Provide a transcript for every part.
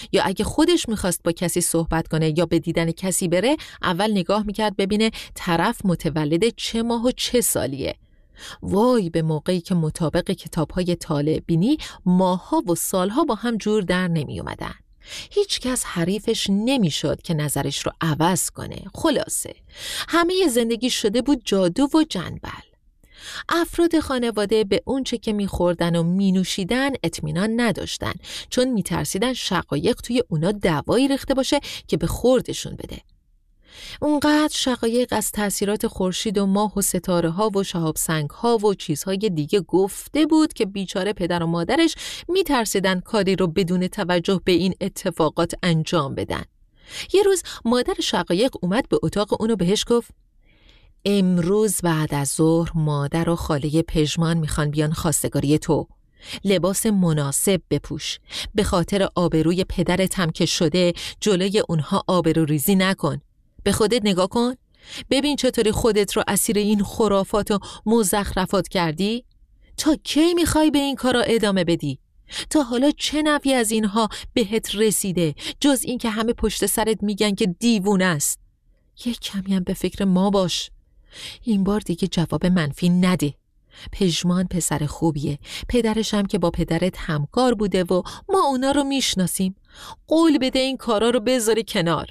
یا اگه خودش میخواست با کسی صحبت کنه یا به دیدن کسی بره، اول نگاه میکرد ببینه طرف متولد چه ماه و چه سالیه. وای به موقعی که مطابق کتاب‌های طالع بینی ماه‌ها و سال‌ها با هم جور در نمی اومدن. هیچ کس حریفش نمیشد که نظرش رو عوض کنه. خلاصه همه زندگی شده بود جادو و جنبل. افراد خانواده به اونچه که می‌خوردن و می‌نوشیدن اطمینان نداشتن، چون می‌ترسیدن شقایق توی اونا دوایی ریخته باشه که به خوردشون بده. اونقدر شقایق از تأثیرات خورشید و ماه و ستاره‌ها و شهاب سنگ‌ها و چیزهای دیگه گفته بود که بیچاره پدر و مادرش می‌ترسیدن کاری رو بدون توجه به این اتفاقات انجام بدن. یه روز مادر شقایق اومد به اتاق اونو بهش گفت: امروز بعد از ظهر مادر و خاله پژمان میخوان بیان خواستگاری تو. لباس مناسب بپوش. به خاطر آبروی پدرت هم که شده جلوی اونها آبروریزی نکن. به خودت نگاه کن. ببین چطوری خودت رو اسیر این خرافات و مزخرفات کردی. تا کی میخوای به این کارا ادامه بدی؟ تا حالا چه نفعی از اینها بهت رسیده جز این که همه پشت سرت میگن که دیوونه است؟ یک کمی هم به فکر ما باش. این بار دیگه جواب منفی نده. پژمان پسر خوبیه. پدرش هم که با پدرت همکار بوده و ما اونا رو میشناسیم. قول بده این کارا رو بذاری کنار.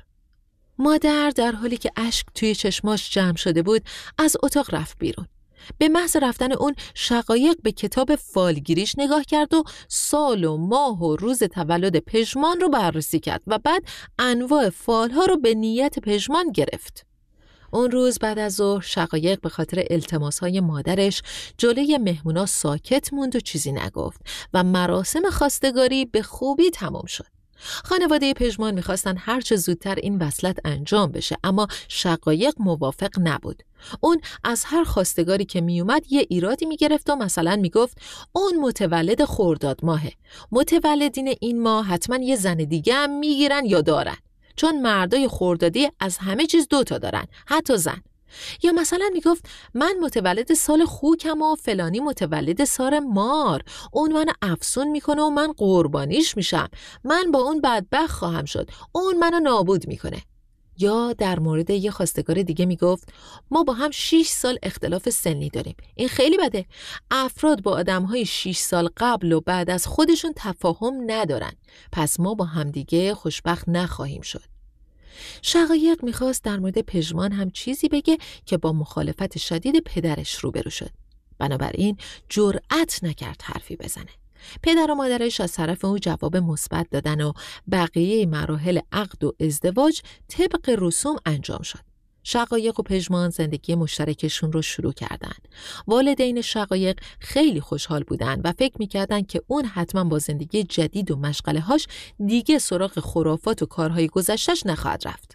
مادر در حالی که اشک توی چشماش جمع شده بود از اتاق رفت بیرون. به محض رفتن اون شقایق به کتاب فالگیریش نگاه کرد و سال و ماه و روز تولد پژمان رو بررسی کرد و بعد انواع فالها رو به نیت پژمان گرفت. اون روز بعد از ظهر شقایق به خاطر التماس‌های مادرش جلوی مهمونا ساکت موند و چیزی نگفت و مراسم خواستگاری به خوبی تمام شد. خانواده پژمان می‌خواستن هر چه زودتر این وصلت انجام بشه، اما شقایق موافق نبود. اون از هر خواستگاری که میومد یه ایرادی میگرفت و مثلا میگفت اون متولد خرداد ماهه. متولدین این ماه حتما یه زن دیگه هم میگیرن یا دارن، چون مردای خردادی از همه چیز 2 تا دارن، حتی زن. یا مثلا میگفت من متولد سال خوکم و فلانی متولد سال مار. اون منو افسون میکنه و من قربانیش میشم. من با اون بدبخت خواهم شد. اون منو نابود میکنه. یا در مورد یه خواستگار دیگه میگفت ما با هم 6 سال اختلاف سنی داریم. این خیلی بده. افراد با آدم‌های 6 سال قبل و بعد از خودشون تفاهم ندارن. پس ما با هم دیگه خوشبخت نخواهیم شد. شقایق میخواست در مورد پژمان هم چیزی بگه که با مخالفت شدید پدرش روبرو شد. بنابراین جرأت نکرد حرفی بزنه. پدر و مادرش از طرف او جواب مثبت دادن و بقیه مراحل عقد و ازدواج طبق رسوم انجام شد. شقایق و پژمان زندگی مشترکشون رو شروع کردن. والدین شقایق خیلی خوشحال بودن و فکر میکردن که اون حتما با زندگی جدید و مشغله‌هاش دیگه سراغ خرافات و کارهای گذشتش نخواهد رفت.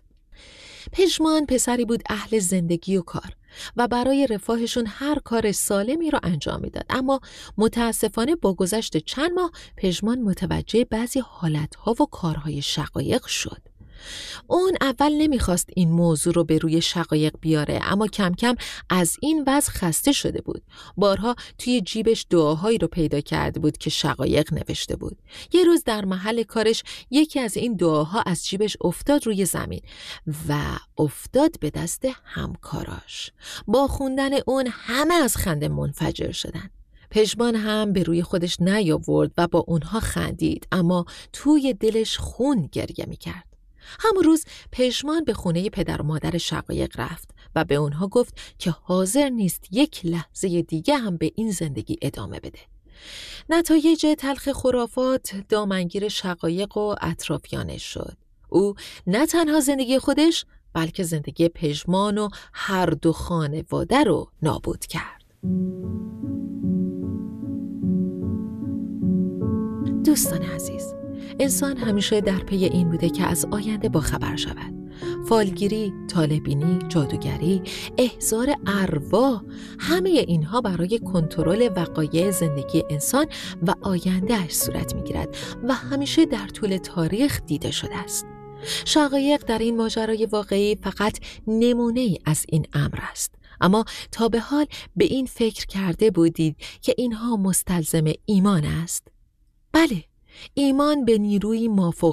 پژمان پسری بود اهل زندگی و کار و برای رفاهشون هر کار سالمی رو انجام میداد، اما متاسفانه با گذشت چند ماه پژمان متوجه بعضی حالتها و کارهای شقایق شد. اون اول نمیخواست این موضوع رو به روی شقایق بیاره، اما کم کم از این وضع خسته شده بود. بارها توی جیبش دعاهایی رو پیدا کرده بود که شقایق نوشته بود. یه روز در محل کارش یکی از این دعاها از جیبش افتاد روی زمین و افتاد به دست همکاراش. با خوندن اون همه از خنده منفجر شدن. پژمان هم به روی خودش نیاورد و با اونها خندید، اما توی دلش خون گریه میکرد. همون روز پژمان به خونه پدر و مادر شقایق رفت و به اونها گفت که حاضر نیست یک لحظه دیگه هم به این زندگی ادامه بده. نتایج تلخ خرافات دامنگیر شقایق و اطرافیانش شد. او نه تنها زندگی خودش بلکه زندگی پژمان و هر دو خانواده رو نابود کرد. دوستان عزیز، انسان همیشه در پی این بوده که از آینده باخبر شود. فالگیری، طالع‌بینی، جادوگری، احضار ارواح، همه اینها برای کنترل وقایع زندگی انسان و آینده‌اش صورت می‌گیرد و همیشه در طول تاریخ دیده شده است. شقایق در این ماجرای واقعی فقط نمونه‌ای از این امر است. اما تا به حال به این فکر کرده بودید که اینها مستلزم ایمان است؟ بله، ایمان به نیروی مافوق